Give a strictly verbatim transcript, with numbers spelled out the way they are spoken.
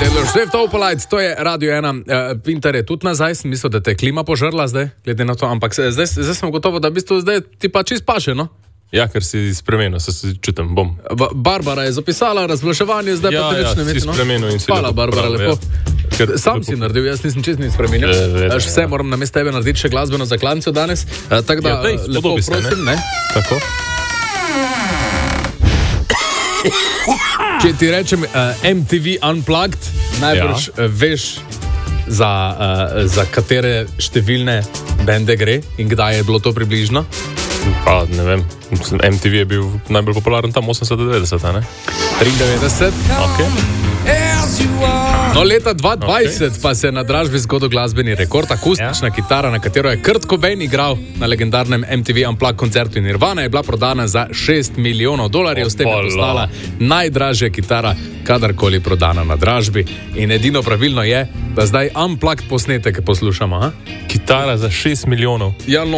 Taylor Swift, Opalite, to je Radio ena. Uh, Pinter je tudi nazaj, sem mislil, da te je klima požrla zdaj, glede na to, ampak zdaj, zdaj sem gotovo, da v bistvu zdaj ti pa čist paše, no? Ja, ker si spremenil, se si čutim, bom. Ba- Barbara je zapisala razglaševanje, zdaj Ja, pa te ja, več ne si vidi, no? spremenil in si Hvala, lepo Barbara, popravil, lepo. ja. Ker- Sam lepo- si naredil, jaz nisem čist nič spremenil. Ja, vedno, Až vse ja. moram namesto tebe narediti še glasbeno zaklanco danes. Uh, Tako da, Ja, dej, lepo spodobi se, prosim, ne? Tako? Če ti rečem uh, M T V Unplugged, najbrž Ja. uh, veš, za, uh, za katere številne bende gre in kdaj je bilo to približno. Pa, ne vem, M T V je bil najbolj popularen tam osemdeset devetdeset, ne? triindevetdeset. Ok. No, leta dva tisoč dvajset okay. pa se je na dražbi zgodil glasbeni rekord, akustična ja. kitara, na katero je Kurt Cobain igral na legendarnem M T V Unplugged koncertu Nirvana, je bila prodana za šest milijonov dolarjev, s tem je postala najdražja kitara kadarkoli prodana na dražbi. In edino pravilno je, da zdaj Unplugged posnetek poslušamo. Ha? Kitara za šest milijonov. Ja, no,